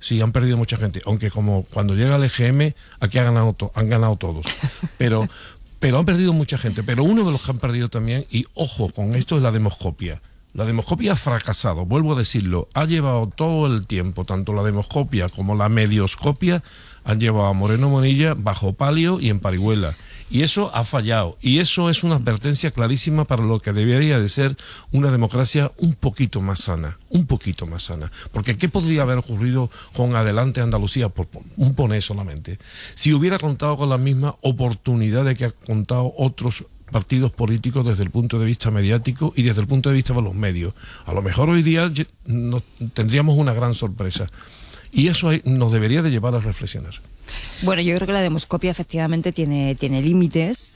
Sí, han perdido mucha gente, aunque como cuando llega el EGM, aquí han ganado todos. Pero han perdido mucha gente. Pero uno de los que han perdido también, y ojo con esto, es la demoscopia. La demoscopia ha fracasado, vuelvo a decirlo, ha llevado todo el tiempo, tanto la demoscopia como la medioscopia, han llevado a Moreno Bonilla bajo palio y en parihuela. Y eso ha fallado. Y eso es una advertencia clarísima para lo que debería de ser una democracia un poquito más sana. Un poquito más sana. Porque ¿qué podría haber ocurrido con Adelante Andalucía? Por un poner solamente. Si hubiera contado con la misma oportunidad de que ha contado otros partidos políticos desde el punto de vista mediático y desde el punto de vista de los medios. A lo mejor hoy día tendríamos una gran sorpresa. Y eso nos debería de llevar a reflexionar. Bueno, yo creo que la demoscopia efectivamente tiene límites.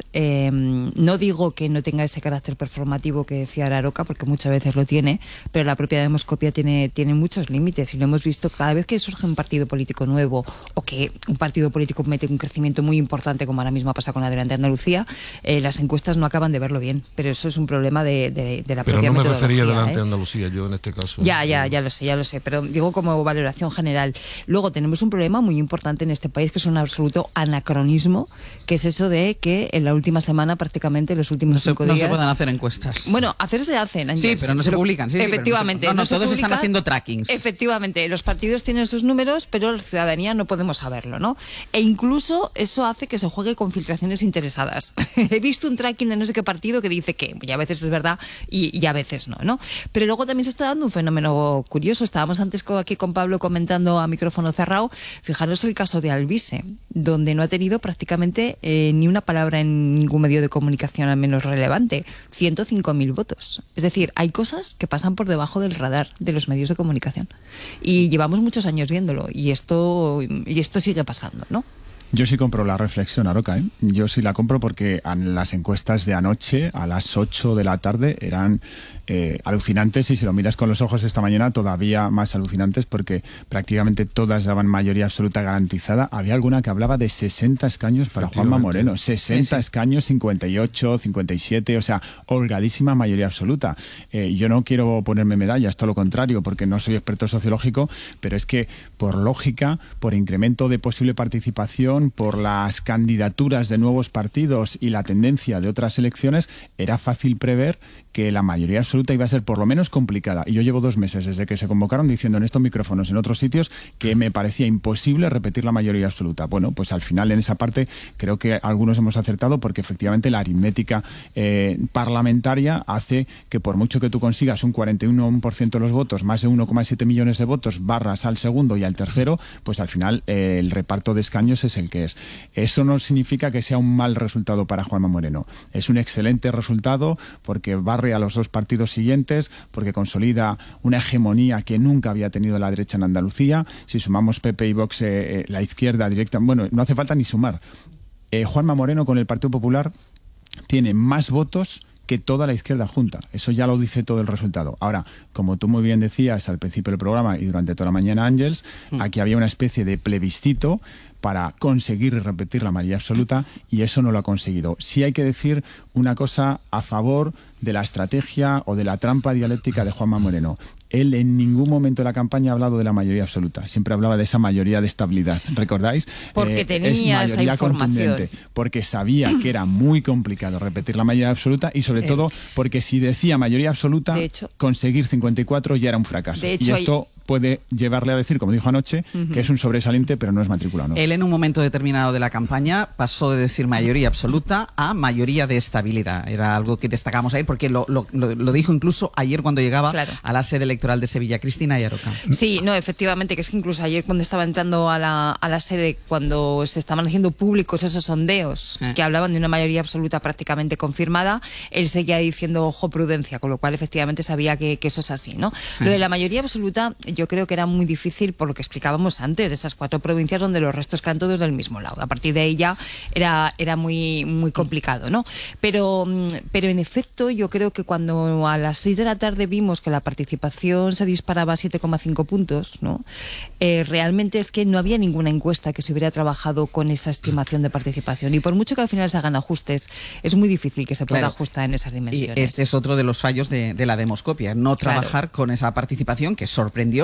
No digo que no tenga ese carácter performativo que decía Araroca, porque muchas veces lo tiene, pero la propia demoscopia tiene muchos límites y lo hemos visto cada vez que surge un partido político nuevo o que un partido político mete un crecimiento muy importante, como ahora mismo pasa con Adelante Andalucía, las encuestas no acaban de verlo bien, pero eso es un problema de la propia metodología. Pero no me refería a Adelante Andalucía, yo en este caso. Ya lo sé, pero digo como valoración general. Luego tenemos un problema muy importante en este país, que es un absoluto anacronismo, que es eso de que en la última semana, prácticamente los últimos 5 días... No se pueden hacer encuestas. Bueno, hacerse hacen. Sí, pero no se publican. Sí, efectivamente. No, todos están haciendo trackings. Efectivamente, los partidos tienen sus números, pero la ciudadanía no podemos saberlo, ¿no? E incluso eso hace que se juegue con filtraciones interesadas. He visto un tracking de no sé qué partido que dice que, y a veces es verdad y a veces no. Pero luego también se está dando un fenómeno curioso. Estábamos antes aquí con Pablo comentando a micrófono cerrado. Fijaros el caso de Albise, donde no ha tenido prácticamente ni una palabra en ningún medio de comunicación al menos relevante. 105.000 votos. Es decir, hay cosas que pasan por debajo del radar de los medios de comunicación. Y llevamos muchos años viéndolo y esto sigue pasando, ¿no? Yo sí compro la reflexión, Aroca, ¿eh? Yo sí la compro porque las encuestas de anoche a las 8 de la tarde eran alucinantes, y si lo miras con los ojos esta mañana todavía más alucinantes, porque prácticamente todas daban mayoría absoluta garantizada. Había alguna que hablaba de 60 escaños para Juanma Moreno, 60 escaños, 58, 57, o sea, holgadísima mayoría absoluta. Yo no quiero ponerme medallas, todo lo contrario, porque no soy experto sociológico, pero es que por lógica, por incremento de posible participación, por las candidaturas de nuevos partidos y la tendencia de otras elecciones, era fácil prever que la mayoría absoluta iba a ser por lo menos complicada. Y yo llevo 2 meses desde que se convocaron diciendo en estos micrófonos, en otros sitios, que me parecía imposible repetir la mayoría absoluta. Bueno, pues al final en esa parte creo que algunos hemos acertado, porque efectivamente la aritmética parlamentaria hace que por mucho que tú consigas un 41% de los votos, más de 1,7 millones de votos, barras al segundo y al tercero, pues al final el reparto de escaños es el que es. Eso no significa que sea un mal resultado para Juanma Moreno. Es un excelente resultado porque barre a los 2 partidos siguientes, porque consolida una hegemonía que nunca había tenido la derecha en Andalucía. Si sumamos PP y Vox, la izquierda directa, bueno, no hace falta ni sumar. Juanma Moreno con el Partido Popular tiene más votos que toda la izquierda junta. Eso ya lo dice todo el resultado. Ahora, como tú muy bien decías al principio del programa y durante toda la mañana, Ángels, aquí había una especie de plebiscito para conseguir repetir la mayoría absoluta, y eso no lo ha conseguido. Sí hay que decir una cosa a favor de la estrategia o de la trampa dialéctica de Juanma Moreno. Él en ningún momento de la campaña ha hablado de la mayoría absoluta. Siempre hablaba de esa mayoría de estabilidad. ¿Recordáis? Porque tenía esa información. Porque sabía que era muy complicado repetir la mayoría absoluta, y sobre todo porque si decía mayoría absoluta, de hecho, conseguir 54 ya era un fracaso. De hecho, y esto puede llevarle a decir, como dijo anoche, que es un sobresaliente, pero no es matrícula. Él en un momento determinado de la campaña pasó de decir mayoría absoluta a mayoría de estabilidad. Era algo que destacamos ayer, porque lo dijo incluso ayer cuando llegaba a la sede electoral de Sevilla. Cristina y Aroca. Sí, no, efectivamente, que es que incluso ayer cuando estaba entrando a la sede, cuando se estaban haciendo públicos esos sondeos que hablaban de una mayoría absoluta prácticamente confirmada, él seguía diciendo ojo, prudencia, con lo cual efectivamente sabía que eso es así, ¿no? Lo de la mayoría absoluta yo creo que era muy difícil por lo que explicábamos antes, de esas 4 provincias donde los restos caen todos del mismo lado. A partir de ahí ya era muy, muy complicado, ¿no? Pero en efecto yo creo que cuando a las 6 de la tarde vimos que la participación se disparaba a 7,5 puntos, ¿no? Realmente es que no había ninguna encuesta que se hubiera trabajado con esa estimación de participación, y por mucho que al final se hagan ajustes, es muy difícil que se pueda ajustar en esas dimensiones. Y este es otro de los fallos de la demoscopia, no trabajar con esa participación que sorprendió,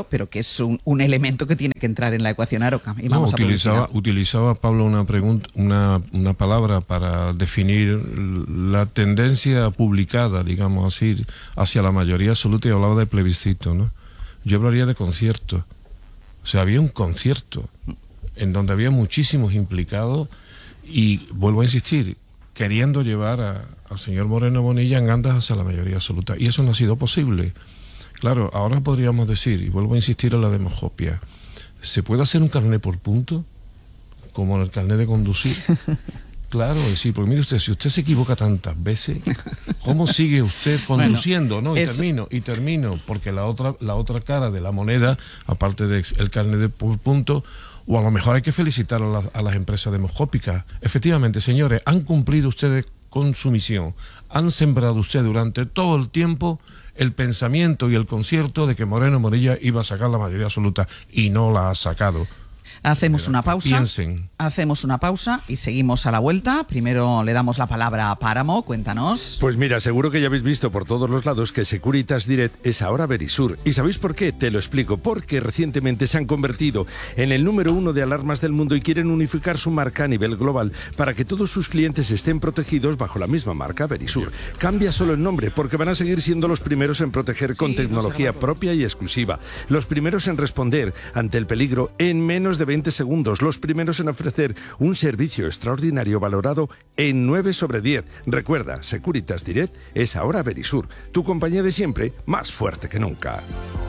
pero que es un elemento que tiene que entrar en la ecuación Aroca. Y vamos utilizaba Pablo una palabra para definir la tendencia publicada, digamos así, hacia la mayoría absoluta, y hablaba de plebiscito, ¿no? Yo hablaría de concierto. O sea, había un concierto en donde había muchísimos implicados y, vuelvo a insistir, queriendo llevar al señor Moreno Bonilla en andas hacia la mayoría absoluta. Y eso no ha sido posible. Claro, ahora podríamos decir, y vuelvo a insistir en la demoscopia, ¿se puede hacer un carnet por punto? Como en el carnet de conducir. Claro, es decir, porque mire usted, si usted se equivoca tantas veces, ¿cómo sigue usted conduciendo? Bueno, ¿no? Y termino, porque la otra cara de la moneda, aparte del carnet de por punto, o a lo mejor hay que felicitar a las empresas demoscópicas. Efectivamente, señores, han cumplido ustedes con su misión. Han sembrado ustedes durante todo el tiempo el pensamiento y el concierto de que Moreno Bonilla iba a sacar la mayoría absoluta, y no la ha sacado. Hacemos una pausa. Piensen. Hacemos una pausa y seguimos a la vuelta. Primero le damos la palabra a Páramo. Cuéntanos. Pues mira, seguro que ya habéis visto por todos los lados que Securitas Direct es ahora Verisur. ¿Y sabéis por qué? Te lo explico. Porque recientemente se han convertido en el número 1 de alarmas del mundo y quieren unificar su marca a nivel global para que todos sus clientes estén protegidos bajo la misma marca, Verisur. Cambia solo el nombre porque van a seguir siendo los primeros en proteger con tecnología propia y exclusiva. Los primeros en responder ante el peligro en menos de 20 segundos. Los primeros en ofrecer un servicio extraordinario valorado en 9 sobre 10. Recuerda, Securitas Direct es ahora Verisur, tu compañía de siempre, más fuerte que nunca.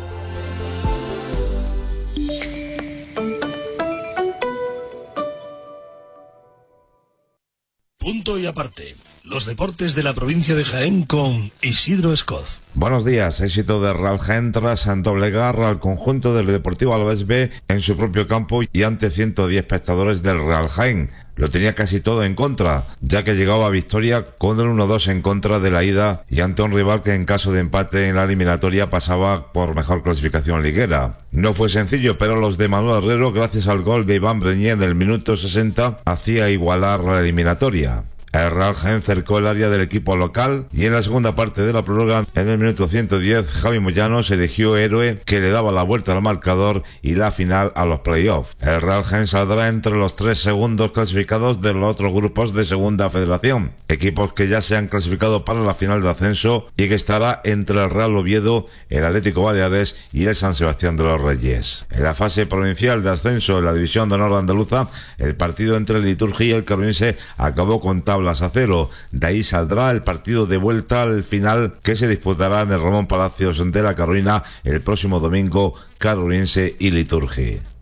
Punto y aparte. Los deportes de la provincia de Jaén con Isidro Escoz. Buenos días. Éxito de Real Jaén tras doblegar al conjunto del Deportivo Alavés B en su propio campo y ante 110 espectadores del Real Jaén. Lo tenía casi todo en contra, ya que llegaba a victoria con el 1-2 en contra de la ida y ante un rival que en caso de empate en la eliminatoria pasaba por mejor clasificación liguera. No fue sencillo, pero los de Manuel Herrero, gracias al gol de Iván Breñé en el minuto 60, hacía igualar la eliminatoria. El Real Jaén cercó el área del equipo local y en la segunda parte de la prórroga, en el minuto 110, Javi Moyano se eligió héroe que le daba la vuelta al marcador y la final a los playoffs. El Real Jaén saldrá entre los 3 segundos clasificados de los otros grupos de Segunda Federación, equipos que ya se han clasificado para la final de ascenso y que estará entre el Real Oviedo, el Atlético Baleares y el San Sebastián de los Reyes. En la fase provincial de ascenso en la División de Honor andaluza, el partido entre el Liturgia y el Carolinense acabó con tablas a 0. De ahí saldrá el partido de vuelta al final que se disputará en el Ramón Palacios de la Carolina el próximo domingo, Carolinense y Liturgia.